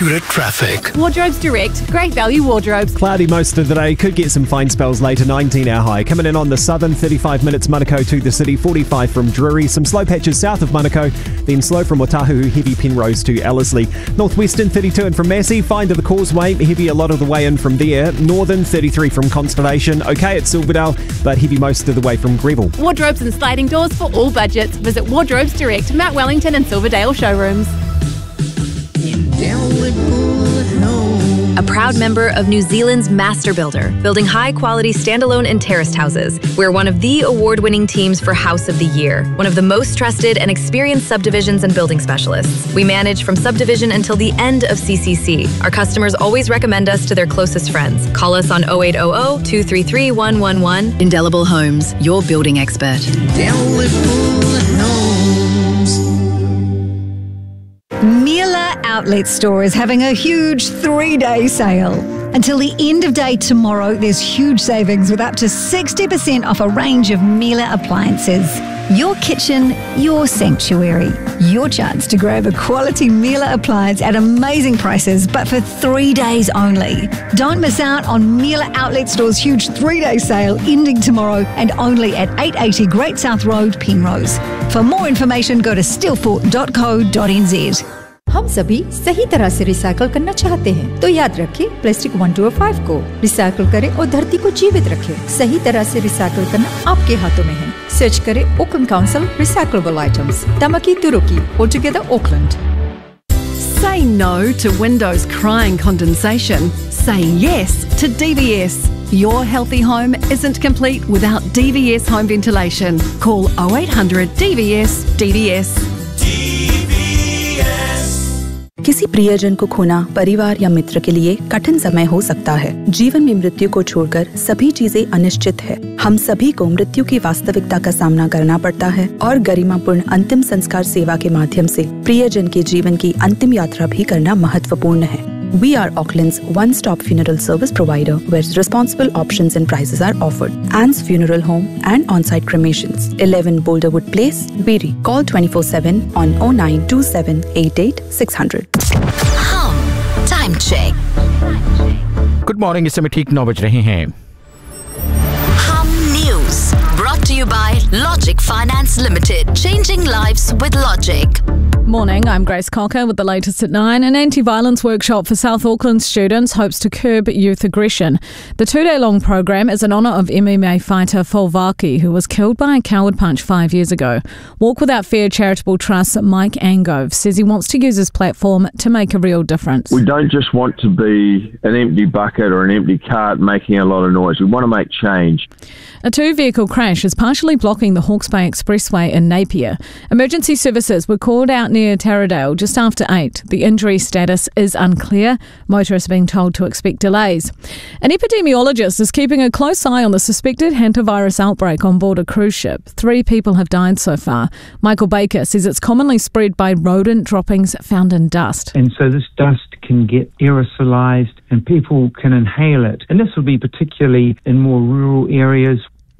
accurate traffic. Wardrobes Direct, great value wardrobes. Cloudy most of the day, could get some fine spells later, 19 our high. Coming in on the southern, 35 minutes Manukau to the city, 45 from Drury. Some slow patches south of Manukau, then slow from Otahu, heavy Penrose to Ellerslie. Northwestern, 32 in from Massey, fine to the Causeway, heavy a lot of the way in from there. Northern, 33 from Constellation, okay at Silverdale, but heavy most of the way from Greville. Wardrobes and sliding doors for all budgets. Visit Wardrobes Direct, Mount Wellington and Silverdale showrooms. A proud member of New Zealand's Master Builder, building high-quality standalone and terraced houses. We're one of the award-winning teams for House of the Year, one of the most trusted and experienced subdivisions and building specialists. We manage from subdivision until the end of CCC. Our customers always recommend us to their closest friends. Call us on 0800 233 111. Indelible Homes, your building expert. Miele Outlet Store is having a huge 3-day sale. Until the end of day tomorrow, there's huge savings with up to 60% off a range of Miele appliances. Your kitchen, your sanctuary. Your chance to grab a quality Miele appliance at amazing prices, but for 3 days only. Don't miss out on Miele Outlet Store's huge 3-day sale ending tomorrow and only at 880 Great South Road, Penrose. For more information, go to stillfort.co.nz. हम सभी सही तरह से recycle करना चाहते हैं, तो याद रखें प्लास्टिक 1205 को रिसाइकल करें और धरती को जीवित रखें। सही तरह से रिसाइकल करना आपके हाथों में है। सर्च करें Oakland council recyclable items, Tamaki Turuki, or together Auckland. Say no to windows crying condensation. Say yes to DVS. Your healthy home isn't complete without DVS home ventilation. Call 0800 DVS DVS. किसी प्रियजन को खोना परिवार या मित्र के लिए कठिन समय हो सकता है। जीवन में मृत्यु को छोड़कर सभी चीजें अनिश्चित है। हम सभी को मृत्यु की वास्तविकता का सामना करना पड़ता है और गरिमापूर्ण अंतिम संस्कार सेवा के माध्यम से प्रियजन के जीवन की अंतिम यात्रा भी करना महत्वपूर्ण है। We are Auckland's one-stop funeral service provider where responsible options and prices are offered. Anne's Funeral Home and on-site cremations. 11 Boulderwood Place, Beery. Call 24/7 on 092788 600. Time check. Good morning, इस समय ठीक 9 बज रहे हैं। News brought to you by Logic Finance Limited. Changing lives with Logic. Morning, I'm Grace Cocker with the latest at 9. An anti-violence workshop for South Auckland students hopes to curb youth aggression. The 2-day-long program is in honour of MMA fighter Folvaki, who was killed by a coward punch 5 years ago. Walk Without Fear Charitable Trust Mike Angove says he wants to use his platform to make a real difference. We don't just want to be an empty bucket or an empty cart making a lot of noise. We want to make change. A 2-vehicle crash is partially blocking the Hawke's Bay Expressway in Napier. Emergency services were called out near Taradale just after 8. The injury status is unclear. Motorists are being told to expect delays. An epidemiologist is keeping a close eye on the suspected hantavirus outbreak on board a cruise ship. 3 people have died so far. Michael Baker says it's commonly spread by rodent droppings found in dust. And so this dust can get aerosolized and people can inhale it. And this will be particularly in more rural areas.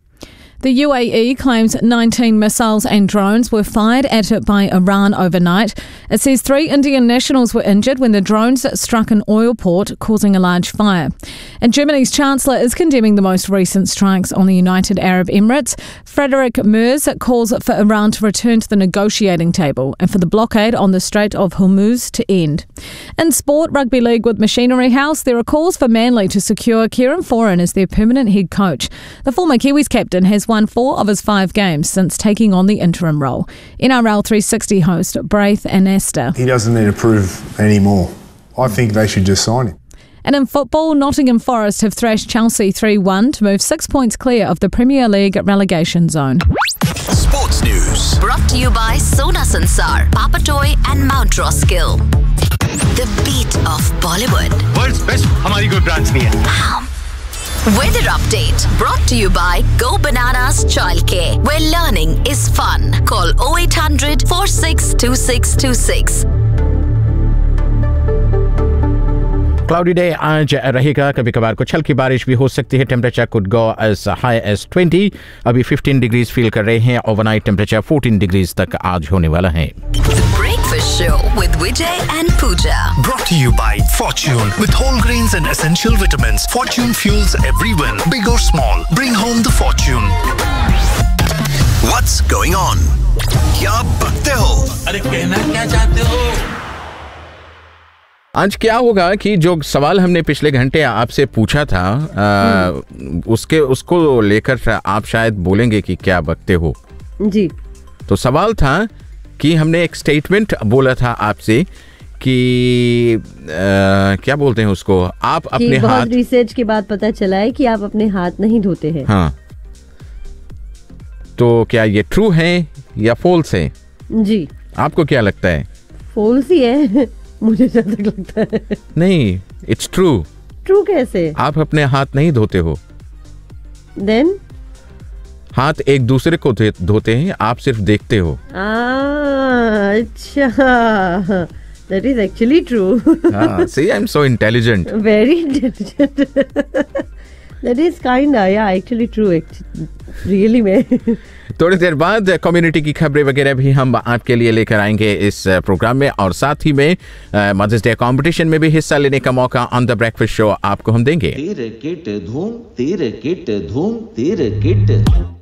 The UAE claims 19 missiles and drones were fired at it by Iran overnight. It says 3 Indian nationals were injured when the drones struck an oil port, causing a large fire. And Germany's Chancellor is condemning the most recent strikes on the United Arab Emirates. Friedrich Merz calls for Iran to return to the negotiating table and for the blockade on the Strait of Hormuz to end. In sport, Rugby League with Machinery House, there are calls for Manly to secure Kieran Foran as their permanent head coach. The former Kiwis captain has won 4 of his 5 games since taking on the interim role. NRL 360 host Braith Anasta. He doesn't need to prove anymore. I think they should just sign him. And in football, Nottingham Forest have thrashed Chelsea 3-1 to move 6 points clear of the Premier League relegation zone. Sports News brought to you by Sona Sansar, Papatoy and Mount Roskill. The beat of Bollywood. World's best हमारी कोई branch नहीं है. Weather update brought to you by Go Bananas Childcare, where learning is fun. Call 0800 462626. Cloudy day आज रहेगा, कभी कभार कुछ हल्की बारिश भी हो सकती है. Temperature could go as high as 20. अभी 15 डिग्रीज फील कर रहे हैं. ओवरनाइट टेम्परेचर 14 डिग्रीज तक आज होने वाला है. Breakfast Breakfast Show with Vijay and Pooja. Brought to you by Fortune. With whole grains and essential vitamins, Fortune fuels every win, big or small. Bring home the fortune. What's going on? क्या बकते हो? अरे कहना क्या चाहते हो? आज क्या होगा कि जो सवाल हमने पिछले घंटे आपसे पूछा था उसको लेकर आप शायद बोलेंगे कि क्या बकते हो जी। तो सवाल था कि हमने एक स्टेटमेंट बोला था आपसे कि क्या बोलते हैं उसको, आप अपने हाथ, बहुत रिसर्च के बाद पता चला है कि आप अपने हाथ नहीं धोते हैं। हाँ, तो क्या ये ट्रू है या फॉल्स है? जी। आपको क्या लगता है? फॉल्स ही है मुझे जहाँ तक लगता है। नहीं, इट्स ट्रू। ट्रू कैसे? आप अपने हाथ नहीं धोते हो। देन हाथ एक दूसरे को धोते हैं, आप सिर्फ देखते हो। अच्छा, that is actually true. See, I'm so intelligent. Very intelligent. That is kinda, yeah, actually true. Really में। थोड़ी देर बाद कम्युनिटी की खबरें वगैरह भी हम आपके लिए लेकर आएंगे इस प्रोग्राम में, और साथ ही में मदर्स डे कंपटीशन में भी हिस्सा लेने का मौका ऑन द ब्रेकफास्ट शो आपको हम देंगे। तेरे किट धूम, तेरे किट धूम, तेरे किट।